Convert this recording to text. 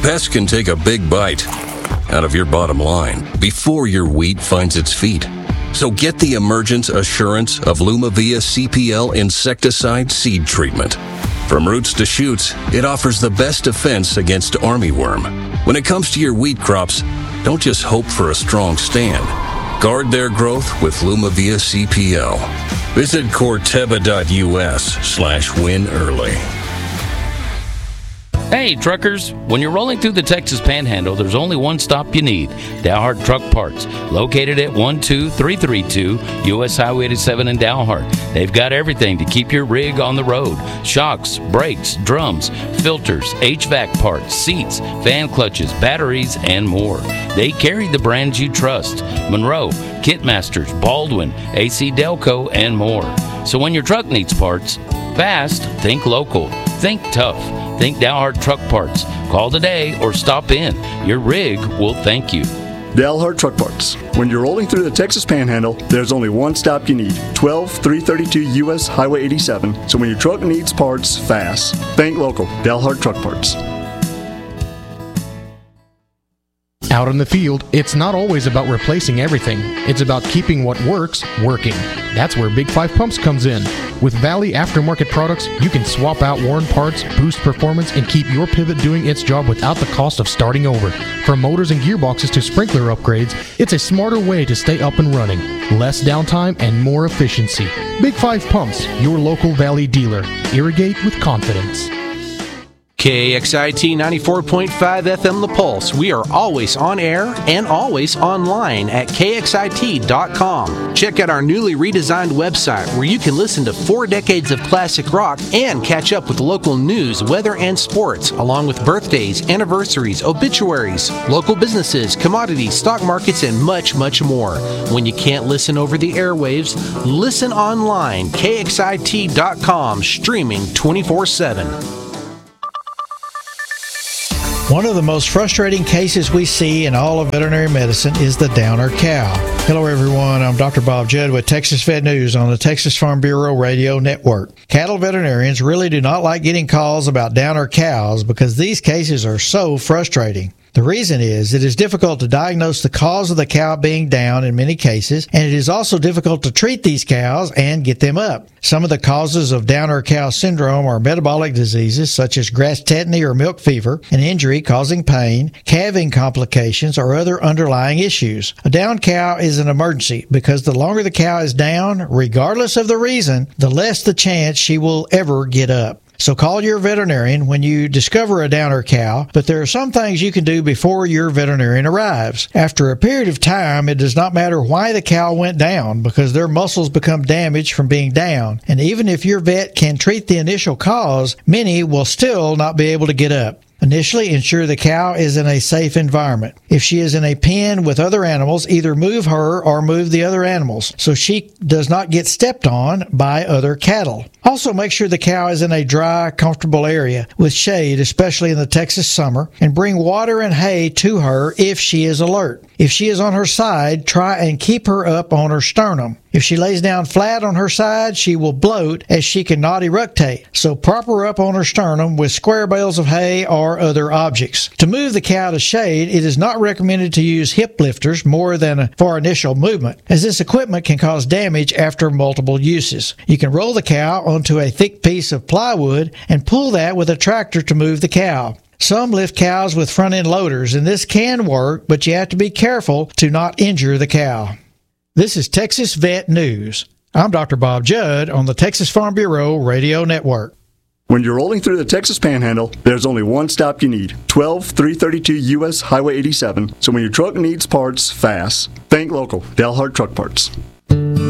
Pests can take a big bite out of your bottom line before your wheat finds its feet. So get the Emergence Assurance of Lumavia CPL insecticide seed treatment. From roots to shoots, it offers the best defense against armyworm. When it comes to your wheat crops, don't just hope for a strong stand. Guard their growth with Lumavia CPL. Visit Corteva.us/win early. Hey, truckers, when you're rolling through the Texas Panhandle, there's only one stop you need, Dalhart Truck Parts, located at 12332 U.S. Highway 87 in Dalhart. They've got everything to keep your rig on the road: shocks, brakes, drums, filters, HVAC parts, seats, fan clutches, batteries, and more. They carry the brands you trust: Monroe, Kitmasters, Baldwin, AC Delco, and more. So when your truck needs parts, fast, think local. Think tough. Think Dalhart Truck Parts. Call today or stop in. Your rig will thank you. Dalhart Truck Parts. When you're rolling through the Texas Panhandle, there's only one stop you need: 12332 U.S. Highway 87. So when your truck needs parts, fast. Think local. Dalhart Truck Parts. Out in the field, it's not always about replacing everything. It's about keeping what works, working. That's where Big 5 Pumps comes in. With Valley aftermarket products, you can swap out worn parts, boost performance, and keep your pivot doing its job without the cost of starting over. From motors and gearboxes to sprinkler upgrades, it's a smarter way to stay up and running. Less downtime and more efficiency. Big 5 Pumps, your local Valley dealer. Irrigate with confidence. KXIT 94.5 FM The Pulse. We are always on air and always online at KXIT.com. Check out our newly redesigned website where you can listen to 4 decades of classic rock and catch up with local news, weather, and sports, along with birthdays, anniversaries, obituaries, local businesses, commodities, stock markets, and much, much more. When you can't listen over the airwaves, listen online. KXIT.com, streaming 24/7. One of the most frustrating cases we see in all of veterinary medicine is the downer cow. Hello everyone, I'm Dr. Bob Judd with Texas Vet News on the Texas Farm Bureau Radio Network. Cattle veterinarians really do not like getting calls about downer cows because these cases are so frustrating. The reason is it is difficult to diagnose the cause of the cow being down in many cases, and it is also difficult to treat these cows and get them up. Some of the causes of downer cow syndrome are metabolic diseases such as grass tetany or milk fever, an injury causing pain, calving complications, or other underlying issues. A down cow is an emergency because the longer the cow is down, regardless of the reason, the less the chance she will ever get up. So call your veterinarian when you discover a downer cow, but there are some things you can do before your veterinarian arrives. After a period of time, it does not matter why the cow went down because their muscles become damaged from being down. And even if your vet can treat the initial cause, many will still not be able to get up. Initially, ensure the cow is in a safe environment. If she is in a pen with other animals, either move her or move the other animals so she does not get stepped on by other cattle. Also, make sure the cow is in a dry, comfortable area with shade, especially in the Texas summer, and bring water and hay to her if she is alert. If she is on her side, try and keep her up on her sternum. If she lays down flat on her side, she will bloat as she cannot eructate. So prop her up on her sternum with square bales of hay or other objects. To move the cow to shade, it is not recommended to use hip lifters more than for initial movement, as this equipment can cause damage after multiple uses. You can roll the cow onto a thick piece of plywood and pull that with a tractor to move the cow. Some lift cows with front-end loaders, and this can work, but you have to be careful to not injure the cow. This is Texas Vet News. I'm Dr. Bob Judd on the Texas Farm Bureau Radio Network. When you're rolling through the Texas Panhandle, there's only one stop you need: 12332 U.S. Highway 87. So when your truck needs parts, fast. Think local. Dalhart Truck Parts.